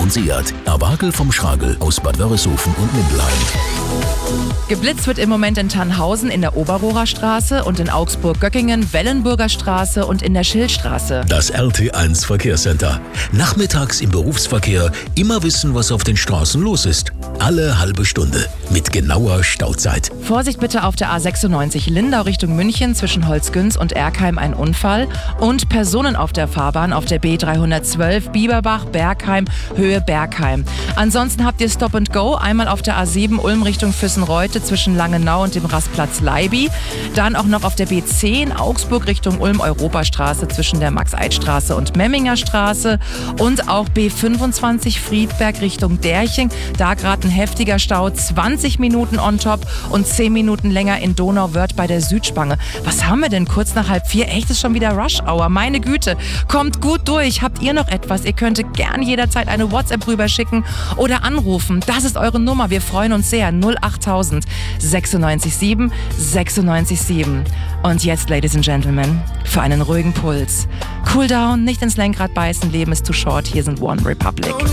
und Seat. Awagel vom Schragel aus Bad Wörishofen und Mindelheim. Geblitzt wird im Moment in Tannhausen in der Oberrohrer Straße und in Augsburg-Göckingen, Wellenburger Straße und in der Schildstraße. Das RT1 Verkehrscenter. Nachmittags im Berufsverkehr immer wissen, was auf den Straßen los ist. Alle halbe Stunde mit genauer Stauzeit. Vorsicht bitte auf der A96 Lindau Richtung München zwischen Holzgünz und Erkheim ein Unfall und Personen auf der Fahrbahn auf der B312 Bieberbach, Bergheim, Höhe Bergheim. Ansonsten habt ihr Stop and Go, einmal auf der A7 Ulm Richtung Füssenreute zwischen Langenau und dem Rastplatz Leiby. Dann auch noch auf der B10 Augsburg Richtung Ulm Europastraße zwischen der Max-Eid-Straße und Memminger Straße und auch B25 Friedberg Richtung Derching. Da gerade ein heftiger Stau, 20 Minuten on top und 10 Minuten länger in Donauwörth bei der Südspange. Was haben wir denn kurz nach 3:30? Echt, ist schon wieder Rush Hour. Meine Güte, kommt gut durch. Habt ihr noch etwas? Ihr könnt gern jederzeit eine WhatsApp rüberschicken oder anrufen. Das ist eure Nummer. Wir freuen uns sehr. 08000 967 967. Und jetzt, Ladies and Gentlemen, für einen ruhigen Puls. Cool down, nicht ins Lenkrad beißen, Leben ist too short. Hier sind One Republic.